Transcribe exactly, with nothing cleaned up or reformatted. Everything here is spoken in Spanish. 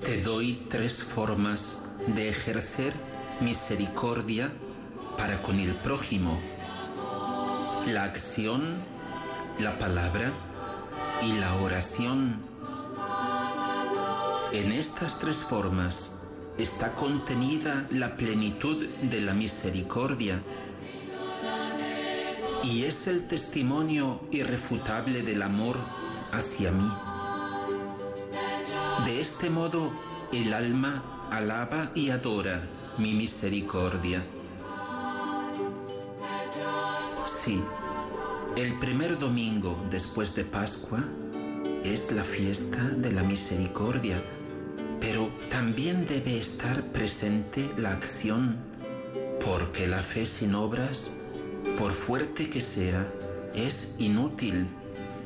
Te doy tres formas de ejercer misericordia para con el prójimo: la acción, la palabra y la oración. En estas tres formas está contenida la plenitud de la misericordia y es el testimonio irrefutable del amor hacia mí. De este modo, el alma alaba y adora mi misericordia. Sí, el primer domingo después de Pascua es la fiesta de la misericordia, pero también debe estar presente la acción, porque la fe sin obras, por fuerte que sea, es inútil.